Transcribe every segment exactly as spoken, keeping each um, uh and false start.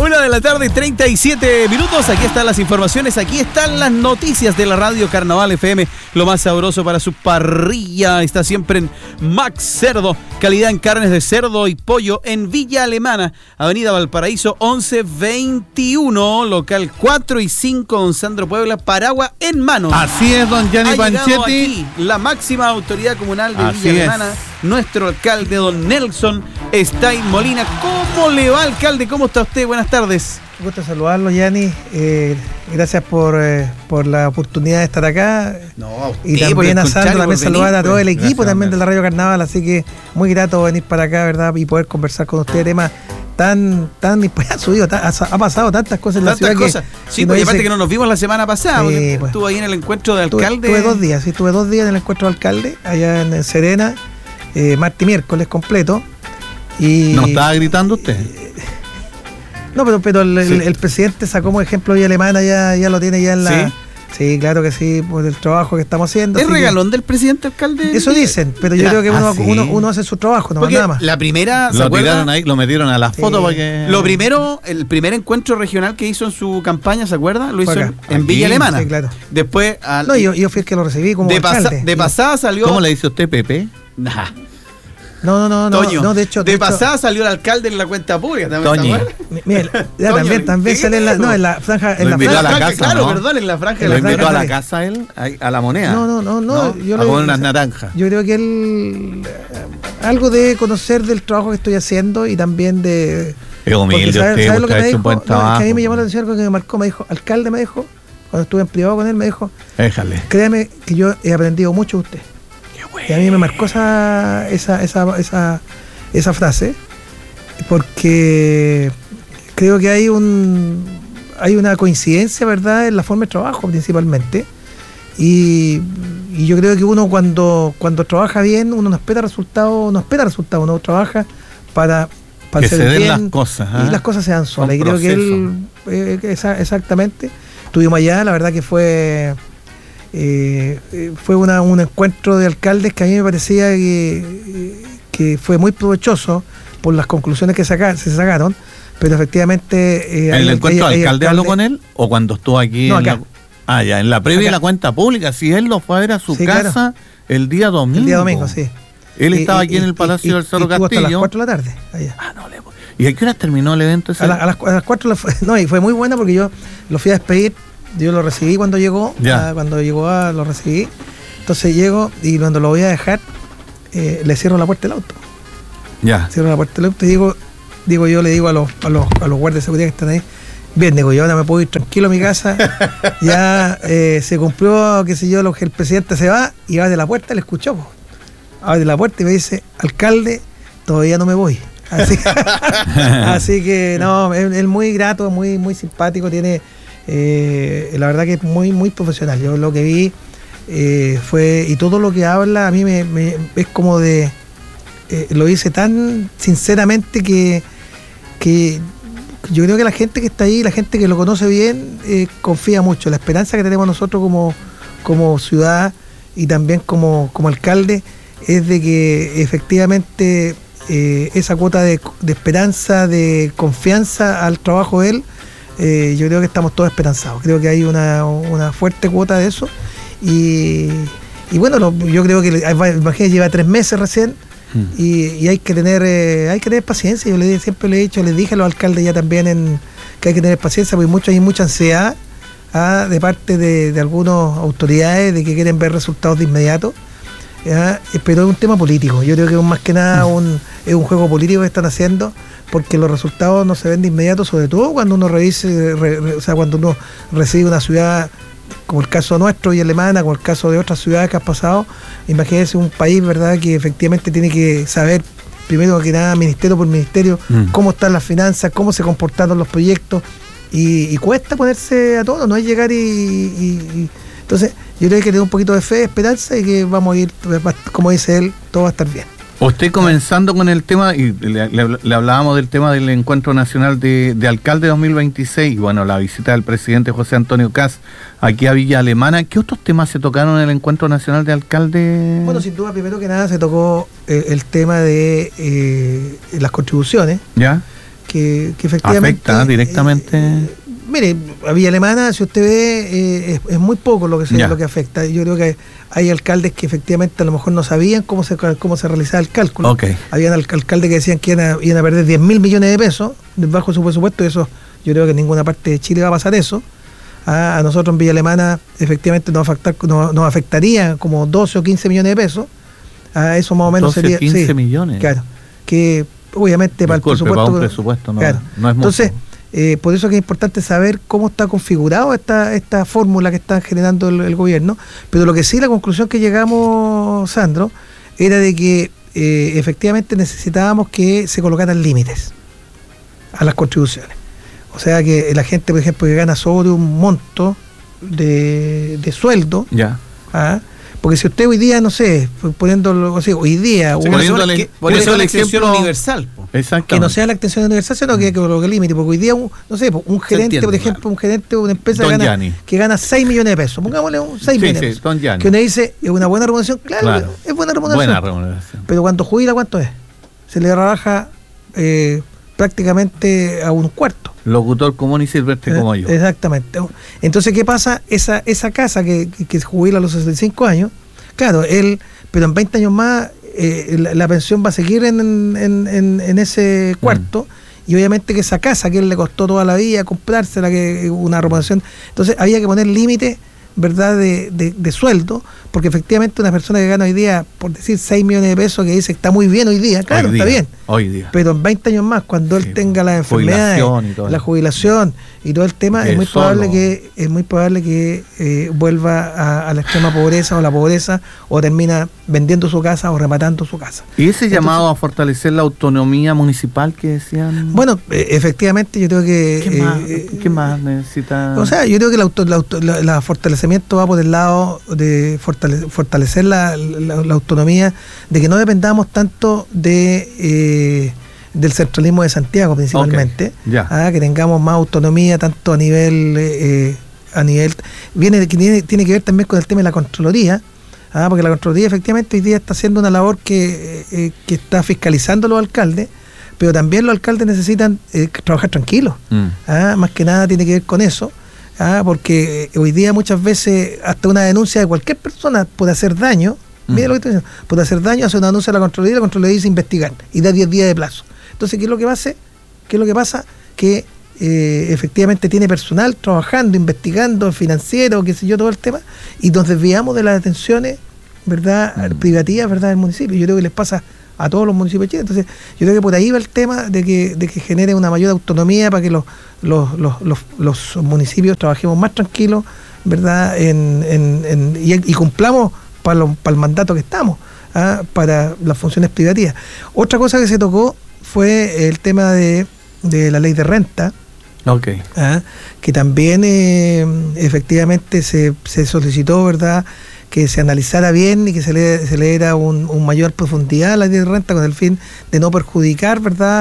Una de la tarde, treinta y siete minutos. Aquí están las informaciones, aquí están las noticias de la radio Carnaval F M. Lo más sabroso para su parrilla está siempre en Max Cerdo. Calidad en carnes de cerdo y pollo en Villa Alemana, Avenida Valparaíso once veintiuno, local cuatro y cinco, don Sandro Puebla, paraguas en mano. Así es, don Gianni Panchetti. Aquí la máxima autoridad comunal de Así Villa es. Alemana, nuestro alcalde, don Nelson Stein Molina. ¿Cómo le va, alcalde? ¿Cómo está usted? Buenas tardes. Un gusto saludarlo, Gianni. Eh, gracias por, eh, por la oportunidad de estar acá. No, a usted, y también a Sandro, también saludar a todo el equipo Gracias, también Nelson. de la Radio Carnaval. Así que muy grato venir para acá, ¿verdad? Y poder conversar con usted de temas tan, tan, pues, ha subido, tan- ha, ha pasado tantas cosas en la Tantas ciudad cosas. que, Sí, uno porque dice- aparte que no nos vimos la semana pasada, Sí, porque pues. estuvo ahí en el encuentro de Tuve, alcalde. tuve dos días, sí, tuve dos días en el encuentro de alcalde, allá en Serena, eh, martes y miércoles completo. Y, ¿No estaba gritando usted? No, pero, pero el, el- Sí. el presidente sacó como ejemplo Villa Alemana, ya, ya lo tiene ya en la... ¿Sí? Sí, claro que sí, por el trabajo que estamos haciendo. ¿Es así que- regalón del presidente alcalde? Eso dicen, pero yo Ya. creo que uno, Ah, sí. uno, uno hace su trabajo, no Porque nada más. la primera, ¿se Lo acuerda? tiraron ahí, lo metieron a la Sí. foto para que... Lo primero, el primer encuentro regional que hizo en su campaña, ¿se acuerda? Lo hizo Fue en, acá. en Aquí, Villa Alemana. sí, claro. Después, al- No, yo, yo fui el que lo recibí como de, pasa- alcalde. de pasada salió... ¿Cómo le dice usted, Pepe? Nah, No, no, no, no, Toño. no, de hecho... de, hecho, pasada salió el alcalde en la cuenta pública. ¿también Toñi. se acuerda? mi- mire, ya Toño, también, también ¿qué? sale en la, no, en la franja... En Lo la invitó franja, a la franja, casa, claro, ¿no? perdón, en la franja de ¿Lo la franja invitó a la de- casa él? Ahí, ¿A la moneda? No, no, no, no, yo a le- comer unas naranjas. Yo creo que él... eh, Algo de conocer del trabajo que estoy haciendo y también de... Es humilde Porque ¿sabe- usted, sabe lo usted que ha me hecho un dijo? buen No, es trabajo. que a mí me llamó la atención algo que me marcó, me dijo, alcalde me dijo, cuando estuve en privado con él, me dijo, Déjale. créame que yo he aprendido mucho de usted. Y a mí me marcó esa, esa, esa, esa, esa frase, porque creo que hay un hay una coincidencia, ¿verdad?, en la forma de trabajo principalmente. Y, y yo creo que uno cuando, cuando trabaja bien, uno no espera resultados, no espera resultados, uno trabaja para, para Que se hacer den bien las cosas, ¿ah? y las cosas se dan solas. Con Y creo que él, eh, que esa- exactamente, estuvimos allá, la verdad que fue eh, eh, fue una, un encuentro de alcaldes que a mí me parecía que, que fue muy provechoso por las conclusiones que saca, se sacaron, pero efectivamente... eh, ¿En el hay- encuentro hay- hay alcalde habló con alcaldes- él? ¿O cuando estuvo aquí? No, en la- acá. Ah, ya, en la previa de Acá. la cuenta pública. Si él lo fue a ver a su Sí, casa claro. el día domingo. El día domingo, sí. Él Y- estaba y- aquí en y- el Palacio y- del Cerro y estuvo hasta las Castillo. cuatro de la tarde, allá. Ah, no, le... ¿Y a qué hora terminó el evento ese? A, la- a las, a las cuatro, le fue- no, y fue muy buena porque yo lo fui a despedir, yo lo recibí cuando llegó, Ya. ah, cuando llegó a, lo recibí, entonces llego y cuando lo voy a dejar, eh, le cierro la puerta del auto, Ya. cierro la puerta del auto y digo, digo yo le digo a los, a los, a los guardias de seguridad que están ahí, bien, digo yo ahora me puedo ir tranquilo a mi casa, ya eh, se cumplió, qué sé yo, lo que el presidente se va y abre la puerta, le escuchó, po. Abre la puerta y me dice, alcalde, todavía no me voy. Así, así que no, él es muy grato, muy, muy simpático, tiene eh, la verdad que es muy, muy profesional. Yo lo que vi eh, fue, y todo lo que habla a mí me, me- es como de, eh, lo dice tan sinceramente que, que yo creo que la gente que está ahí, la gente que lo conoce bien, eh, confía mucho. La esperanza que tenemos nosotros como, como ciudad y también como, como alcalde es de que efectivamente eh, esa cuota de, de esperanza, de confianza al trabajo de él, eh, yo creo que estamos todos esperanzados. Creo que hay una, una fuerte cuota de eso. Y, y bueno, lo- yo creo que, imagínate, lleva tres meses recién. Y, y hay que tener eh, hay que tener paciencia. Yo le, siempre le he dicho, les dije a los alcaldes ya también en, que hay que tener paciencia porque mucho, hay mucha ansiedad ah, de parte de, de algunas autoridades de que quieren ver resultados de inmediato. ¿Ya? Pero es un tema político. Yo creo que más que nada un, es un juego político que están haciendo porque los resultados no se ven de inmediato, sobre todo cuando uno revise, re- re- o sea, cuando uno recibe una ciudad como el caso nuestro y Alemana, como el caso de otras ciudades que han pasado. Imagínense un país, ¿verdad?, que efectivamente tiene que saber, primero que nada, ministerio por ministerio, Mm. cómo están las finanzas, cómo se comportaron los proyectos, y, y cuesta ponerse a todo, no es llegar y, y- y- entonces yo creo que hay que tener un poquito de fe, esperanza y que vamos a ir, como dice él, todo va a estar bien. Usted comenzando con el tema, y le, le- le hablábamos del tema del Encuentro Nacional de, de Alcalde dos mil veintiséis, y bueno, la visita del presidente José Antonio Kast aquí a Villa Alemana. ¿Qué otros temas se tocaron en el Encuentro Nacional de Alcalde? Bueno, sin duda, primero que nada se tocó eh, el tema de eh, las contribuciones. ¿Ya? que, que efectivamente... Afecta directamente... Eh, eh, mire, a Villa Alemana, si usted ve, eh, es, es muy poco lo que, se, lo que afecta. Yo creo que hay alcaldes que efectivamente a lo mejor no sabían cómo se cómo se realizaba el cálculo. Okay. Habían alcaldes que decían que iban a, iban a perder diez mil millones de pesos bajo su presupuesto, y eso yo creo que en ninguna parte de Chile va a pasar eso. A, a nosotros en Villa Alemana efectivamente nos, afectar, nos, nos afectaría como doce o quince millones de pesos. A eso más o menos doce, sería... quince sí, millones. Claro, que obviamente para Disculpe, el presupuesto... para un presupuesto no, claro. no es mucho. Entonces, eh, por eso que es importante saber cómo está configurado esta, esta fórmula que está generando el, el gobierno. Pero lo que sí, la conclusión que llegamos, Sandro, era de que eh, efectivamente necesitábamos que se colocaran límites a las contribuciones. O sea, que la gente, por ejemplo, que gana sobre un monto de, de sueldo, ya. ¿ah? Porque si usted hoy día, no sé, poniéndolo así, hoy día... Sí, uno, por, que, por eso la extensión universal. Que no sea la extensión universal, sino que coloque el límite. Porque hoy día, un, no sé, un gerente, entiende, por ejemplo, claro. un gerente de una empresa que gana, que gana seis millones de pesos. Pongámosle un seis millones de pesos. Sí, que uno dice, ¿es una buena remuneración? Claro, claro. es buena remuneración. Buena remuneración. Pero cuando jubila, ¿cuánto es? Se le rebaja eh, prácticamente a un cuarto. Locutor común y silvestre como yo. Exactamente. Entonces, ¿qué pasa? Esa, esa casa que, que, que jubila a los sesenta y cinco años, claro, él, pero en veinte años más eh, la, la pensión va a seguir en, en, en, en ese cuarto, mm. y obviamente que esa casa que él le costó toda la vida comprársela, que una remuneración, entonces había que poner límites, ¿verdad?, de, de, de sueldo, porque efectivamente una persona que gana hoy día, por decir seis millones de pesos, que dice que está muy bien hoy día, claro, hoy día, está bien, hoy día. Pero en veinte años más, cuando sí, él tenga las enfermedades, jubilación la jubilación y todo el tema, es muy, probable que, es muy probable que eh, vuelva a, a la extrema pobreza o la pobreza, o termina vendiendo su casa o rematando su casa. ¿Y ese Entonces, llamado a fortalecer la autonomía municipal que decían? Bueno, eh, efectivamente yo creo que... ¿Qué, eh, más, ¿qué más necesita? O sea, yo creo que el auto, la, auto, la, la fortalecimiento va por el lado de fortalecer, fortalecer la, la, la autonomía, de que no dependamos tanto de... Eh, del centralismo de Santiago principalmente, okay, yeah. ah, que tengamos más autonomía tanto a nivel eh, a nivel viene tiene, tiene que ver también con el tema de la Contraloría, ah, porque la Contraloría efectivamente hoy día está haciendo una labor que, eh, que está fiscalizando a los alcaldes, pero también los alcaldes necesitan eh, trabajar tranquilos, mm. ah, más que nada tiene que ver con eso, ah, porque hoy día muchas veces hasta una denuncia de cualquier persona puede hacer daño. Mm. Mira lo que estoy diciendo, puede hacer daño, hace una denuncia a la Contraloría, la Contraloría dice investigar y da diez días de plazo. Entonces, ¿qué es lo que pasa? ¿Qué es lo que pasa? Que eh, efectivamente tiene personal trabajando, investigando, financiero, qué sé yo, todo el tema, y nos desviamos de las atenciones, ¿verdad?, mm. privativas, ¿verdad?, del municipio. Yo creo que les pasa a todos los municipios de Chile. Entonces, yo creo que por ahí va el tema de que, de que genere una mayor autonomía para que los, los, los, los, los municipios trabajemos más tranquilos, ¿verdad?, en, en, en, y, y cumplamos para, lo, para el mandato que estamos, ¿ah?, para las funciones privativas. Otra cosa que se tocó fue el tema de, de la ley de renta, okay. ¿ah?, que también eh, efectivamente se, se solicitó, ¿verdad?, que se analizara bien y que se le, se le diera un, un mayor profundidad a la ley de renta con el fin de no perjudicar, ¿verdad?,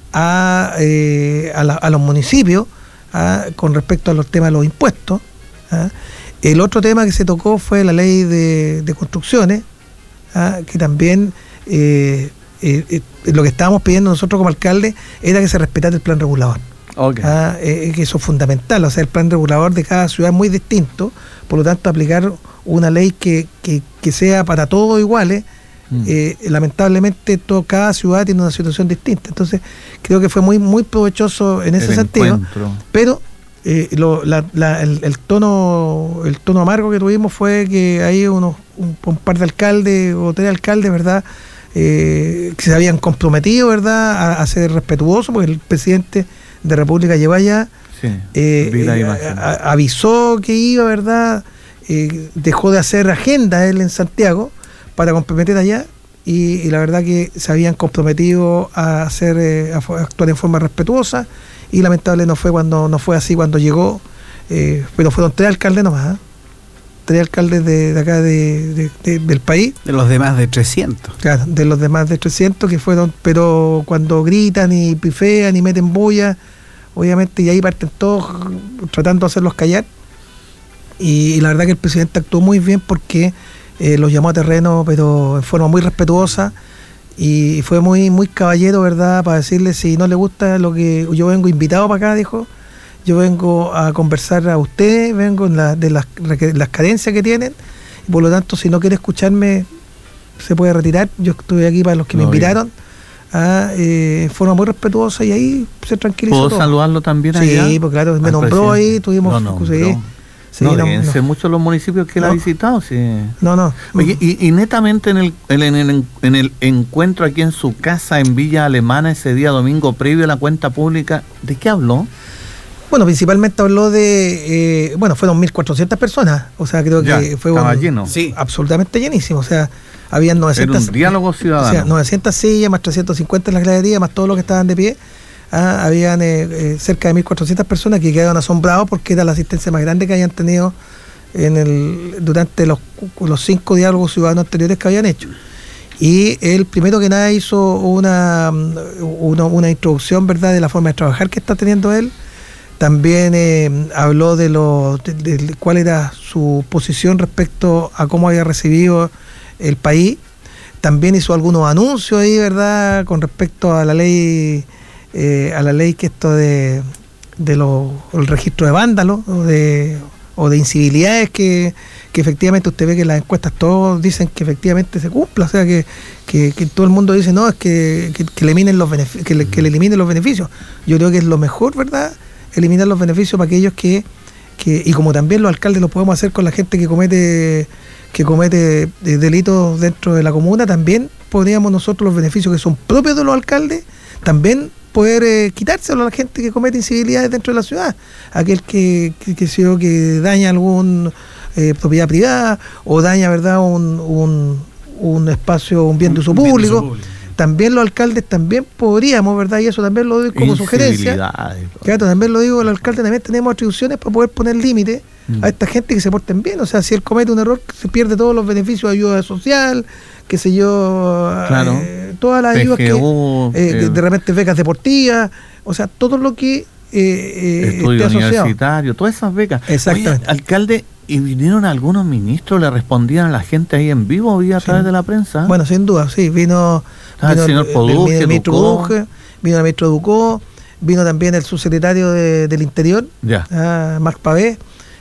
a, eh, a, la, a los municipios, ¿ah?, con respecto a los temas de los impuestos, ¿ah? El otro tema que se tocó fue la ley de, de construcciones, ¿ah?, que también eh, eh, eh, lo que estábamos pidiendo nosotros como alcalde era que se respetara el plan regulador. Okay. ¿Ah? Eh, que eso es fundamental, o sea, el plan regulador de cada ciudad es muy distinto, por lo tanto aplicar una ley que, que, que sea para todos iguales, mm. eh, lamentablemente todo, cada ciudad tiene una situación distinta, entonces creo que fue muy muy provechoso en ese el sentido, encuentro. Pero eh, lo, la, la, el, el tono el tono amargo que tuvimos fue que hay unos un, un par de alcaldes o tres alcaldes, ¿verdad?, eh, que se habían comprometido, ¿verdad?, a, a ser respetuosos, porque el presidente de República lleva allá, sí, eh, eh, a, a, avisó que iba, ¿verdad?, eh, dejó de hacer agenda él en Santiago para comprometer allá, y, y la verdad que se habían comprometido a hacer eh, a actuar en forma respetuosa, y lamentable no fue cuando no fue así cuando llegó, eh, pero fueron tres alcaldes nomás, ¿eh? tres alcaldes de, de acá de, de, de, del país. De los demás de trescientos. Claro, de los demás de trescientos que fueron, pero cuando gritan y pifean y meten bulla, obviamente, y ahí parten todos tratando de hacerlos callar, y, y la verdad que el presidente actuó muy bien porque eh, los llamó a terreno, pero en forma muy respetuosa, y fue muy muy caballero, ¿verdad? Para decirle, si no le gusta lo que yo vengo invitado para acá, dijo, yo vengo a conversar a ustedes, vengo en la, de las, las carencias que tienen, y por lo tanto, si no quiere escucharme, se puede retirar. Yo estuve aquí para los que no, me invitaron, a, eh, forma muy respetuosa, y ahí se tranquilizó. ¿Puedo todo. saludarlo también allá? Sí, porque claro, me nombró ahí, tuvimos... No, no, sí, sí, no, no, deben no. ser muchos los municipios que él no. ha visitado. Sí. No, no. Oye, y, y netamente en el, en, el, en el encuentro aquí en su casa en Villa Alemana ese día domingo previo a la cuenta pública, ¿de qué habló? Bueno, principalmente habló de, eh, bueno, fueron mil cuatrocientas personas, o sea, creo ya, que fue estaba un, lleno. Sí, absolutamente llenísimo, o sea, habían novecientas... Era un diálogo ciudadano. O sea, novecientas sillas, más trescientas cincuenta en la gradería, más todos los que estaban de pie. Ah, habían eh, eh, cerca de mil cuatrocientas personas que quedaron asombrados porque era la asistencia más grande que habían tenido en el durante los, los cinco diálogos ciudadanos anteriores que habían hecho. Y él, primero que nada, hizo una, una, una introducción, ¿verdad?, de la forma de trabajar que está teniendo él. También eh, habló de, lo, de, de cuál era su posición respecto a cómo había recibido el país. También hizo algunos anuncios ahí, ¿verdad?, con respecto a la ley, eh, a la ley que esto de, de lo, el registro de vándalos o de, o de incivilidades que, que efectivamente usted ve que en las encuestas todos dicen que efectivamente se cumpla, o sea que, que, que todo el mundo dice no, es que, que, que, eliminen los benefic- que, le, que le eliminen los beneficios. Yo creo que es lo mejor, ¿verdad?, eliminar los beneficios para aquellos que, que, y como también los alcaldes lo podemos hacer con la gente que comete que comete delitos dentro de la comuna, también podríamos nosotros los beneficios que son propios de los alcaldes, también poder eh, quitárselo a la gente que comete incivilidades dentro de la ciudad, aquel que, que, que, que, que daña algún eh, propiedad privada o daña, ¿verdad?, un, un, un espacio, un bien de uso público. público. También los alcaldes también podríamos, ¿verdad? Y eso también lo doy como sugerencia. Claro, también lo digo, los alcaldes también tenemos atribuciones para poder poner límites mm. a esta gente que se porten bien. O sea, si él comete un error, se pierde todos los beneficios de ayuda social, qué sé yo, claro. eh, todas las ayudas que, eh, eh, de repente becas deportivas, o sea, todo lo que eh, eh, estudio universitario, todas esas becas. Exactamente. Oye, alcalde, ¿y vinieron algunos ministros, le respondían a la gente ahí en vivo o vía a través sí. de la prensa? Bueno, sin duda, sí, vino... Ah, vino el señor Poduz, el, el ministro Duque, vino el ministro Ducó, vino también el subsecretario de, del Interior, ya. ah, Marc Pavé,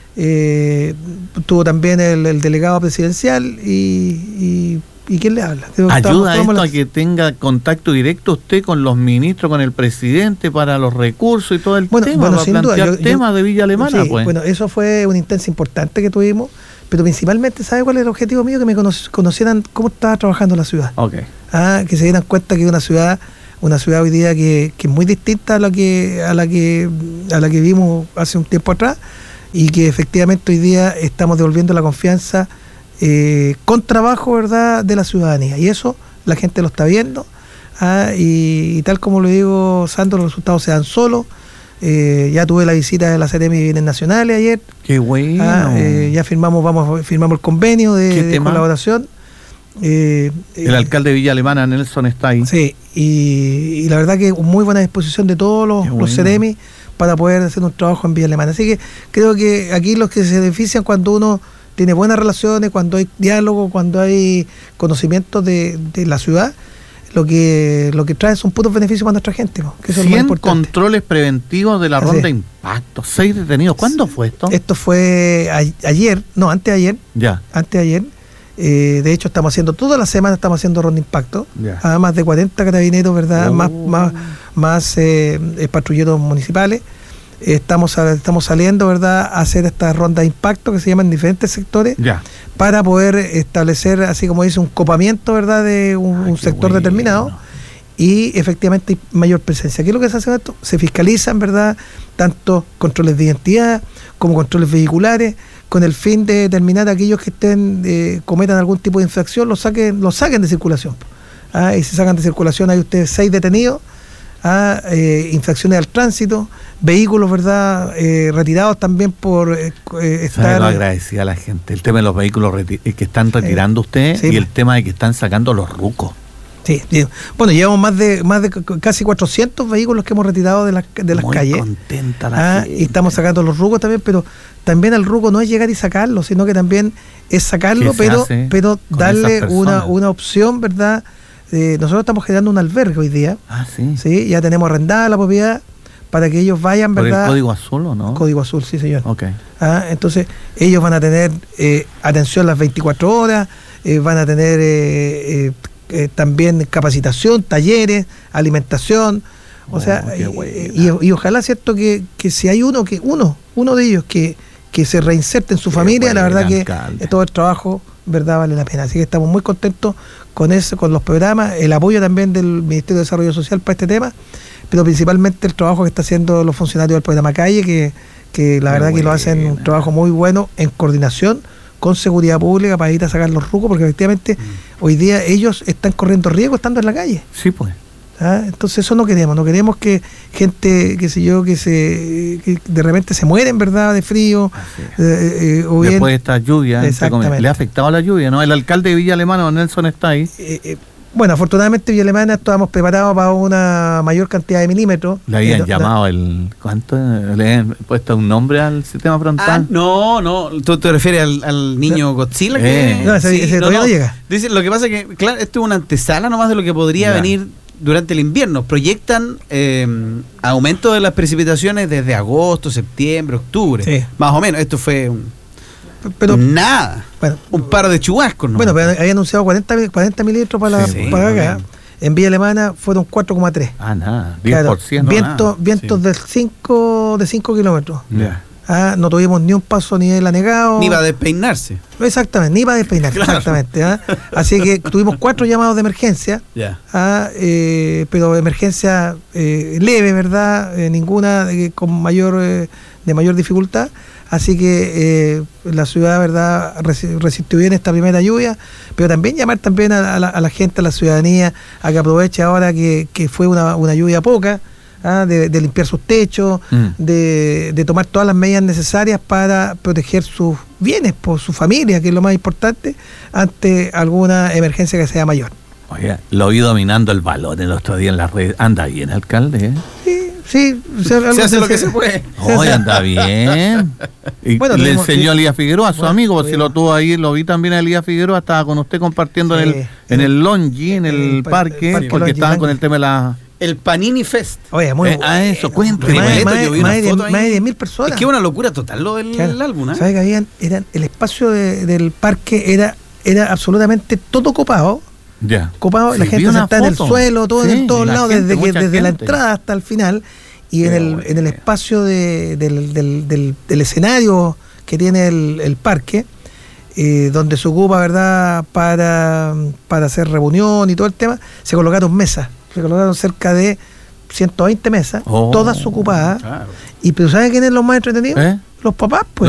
eh, tuvo también el, el delegado presidencial y, y, y ¿quién le habla? Creo que ¿ayuda esto a que tenga contacto directo usted con los ministros, con el presidente para los recursos y todo el bueno, tema? Bueno, para sin plantear duda. Yo, temas yo, de Villa Alemana, sí, pues. Bueno, eso fue una instancia importante que tuvimos, pero principalmente, ¿sabe cuál es el objetivo mío? Que me conocieran cómo estaba trabajando la ciudad. Okay. Ah, que se dieran cuenta que es una ciudad, una ciudad hoy día que, que es muy distinta a la que, a la que, a la que vimos hace un tiempo atrás, y que efectivamente hoy día estamos devolviendo la confianza eh, con trabajo, ¿verdad?, de la ciudadanía, y eso la gente lo está viendo. Ah, y, y tal como lo digo, Sandro, los resultados se dan solos. Eh, ya tuve la visita de la Seremi de Bienes Nacionales ayer. Qué bueno. Ah, eh, ya firmamos, vamos, firmamos el convenio de, de colaboración. Eh, el eh, alcalde de Villa Alemana, Nelson, está ahí. Sí, y, y la verdad que muy buena disposición de todos los, bueno. los Seremi para poder hacer un trabajo en Villa Alemana. Así que creo que aquí los que se benefician cuando uno tiene buenas relaciones, cuando hay diálogo, cuando hay conocimiento de, de la ciudad, lo que lo que trae son puros beneficios para nuestra gente, ¿no? Que eso es lo más importante. Controles preventivos de la Así ronda de es. impacto, seis detenidos. ¿Cuándo fue esto? Esto fue a, ayer, no, antes de ayer. Ya. Antes de ayer. Eh, de hecho, estamos haciendo, toda la semana estamos haciendo ronda de impacto. Ya. A más de cuarenta carabineros, ¿verdad? Oh. Más, más, más eh, eh, patrulleros municipales. Estamos, estamos saliendo, ¿verdad?, a hacer estas rondas de impacto que se llaman en diferentes sectores, ya, para poder establecer, así como dice, un copamiento, ¿verdad?, de un, Ay, un sector bueno. determinado, y efectivamente hay mayor presencia. ¿Qué es lo que se hace con esto? Se fiscalizan, ¿verdad?, tanto controles de identidad como controles vehiculares, con el fin de determinar a aquellos que estén eh, cometan algún tipo de infracción, los saquen, los saquen de circulación. Ah, y se sacan de circulación, hay ustedes seis detenidos. A eh, infracciones al tránsito, vehículos, ¿verdad?, eh, retirados también por eh, estar... Lo agradecía a la gente, el tema de los vehículos reti- que están retirando eh, ustedes sí, y el tema de que están sacando los rucos. Sí, sí, bueno, llevamos más de más de casi cuatrocientos vehículos que hemos retirado de, la, de las Muy calles. Contenta la ah, gente. Y estamos sacando los rucos también, pero también al ruco no es llegar y sacarlo, sino que también es sacarlo, pero, pero darle una, una opción, ¿verdad?, Eh, nosotros estamos generando un albergue hoy día. Ah, sí. Sí, ya tenemos arrendada la propiedad para que ellos vayan, ¿Por ¿verdad? el código azul o no? Código azul, sí, señor. Ok. Ah, entonces, ellos van a tener eh, atención las veinticuatro horas, eh, van a tener eh, eh, eh, también capacitación, talleres, alimentación. O Oh, sea, qué y, buena. y, y ojalá, cierto, que, que si hay uno, que uno, uno de ellos que, que se reinserte en su Qué familia, la buena, verdad que alcalde. todo el trabajo, verdad, vale la pena. Así que estamos muy contentos con eso, con los programas, el apoyo también del Ministerio de Desarrollo Social para este tema, pero principalmente el trabajo que está haciendo los funcionarios del programa Calle, que, que la Qué verdad que lo buena. hacen un trabajo muy bueno en coordinación con seguridad pública para ir a sacar los rucos, porque efectivamente hoy día ellos están corriendo riesgo estando en la calle. Sí, pues. ¿Ah? Entonces eso no queremos, no queremos que gente, qué sé yo, que se que de repente se mueren, ¿verdad?, de frío. Así es. eh, eh, o bien, Después de esta lluvia, entre Exactamente. comillas. Le ha afectado la lluvia, ¿no? El alcalde de Villa Alemana, don Nelson, está ahí. eh, eh, bueno, afortunadamente Villa Alemana estábamos preparados para una mayor cantidad de milímetros. Le habían Eh, no- llamado el... ¿Cuánto? Le habían puesto un nombre al sistema Ah, frontal. no, no, tú te refieres al, al niño Godzilla. Eh. Que, No, ese- ese todavía no llega. Dice, lo que pasa es que, claro, esto es una antesala nomás de lo que podría Ya. venir durante el invierno. Proyectan eh, aumento de las precipitaciones desde agosto, septiembre, octubre. Sí. Más o menos. Esto fue un- pero nada. bueno, Un par de chubascos, ¿no? bueno, pero había anunciado cuarenta, mil- cuarenta mililitros para, la- Sí, para acá. bueno. En Villa Alemana fueron cuatro coma tres. Ah, nada. diez Claro, por ciento. viento, nada. vientos Sí. de cinco de cinco kilómetros. Ya. Ah, no tuvimos ni un paso ni el anegado. Ni va a despeinarse. Exactamente, ni para despeinar. Claro. Exactamente. ¿Ah? Así que tuvimos cuatro llamados de emergencia. Ya. Ah, eh, pero emergencia eh, leve, ¿verdad? Eh, ninguna de- con mayor eh, de mayor dificultad. Así que eh, la ciudad, ¿verdad?, resi- resistió bien esta primera lluvia, pero también llamar también a, a la, a la gente, a la ciudadanía, a que aproveche ahora que, que fue una, una lluvia poca, ¿ah? de, de limpiar sus techos, Mm. de, de tomar todas las medidas necesarias para proteger sus bienes, por su familia, que es lo más importante, ante alguna emergencia que sea mayor. Oye, lo vi dominando el balón el otro día en las redes. Anda bien, alcalde, ¿eh? Sí, sí. Se, algo Se hace lo que se puede. Oye, anda bien. Y Bueno, le tuvimos- enseñó a Elías Figueroa, a su Bueno, amigo, por si tuvimos- lo tuvo ahí, lo vi también a Elías Figueroa, estaba con usted compartiendo en Sí, el en el longi, en el, el par- parque, el parque porque Longi, estaban con Longi. el tema de la... El Panini Fest. Oye, muy Eh, ah, eso, cuéntame. Más, Repleto, más- yo vi más una de, foto ahí. más de diez mil personas. Es que es una locura total lo del Claro. álbum, ¿eh? ¿Sabes que habían, eran, el espacio de- del parque era, era absolutamente todo copado? Ya. Copado, Sí, la vi gente una sentada en el foto. suelo, todo Sí, en todos la lados, gente, desde, que, mucha desde la gente. entrada hasta el final. Y en Qué el, bueno. en el espacio de- del, del, del, del escenario que tiene el, el parque, eh, donde se ocupa, ¿verdad?, para, para hacer reunión y todo el tema, se colocaron mesas. Se colocaron cerca de ciento veinte mesas, Oh. todas ocupadas. Claro. Y pero ¿saben quiénes son los más entretenidos? ¿Eh? Los papás, pues.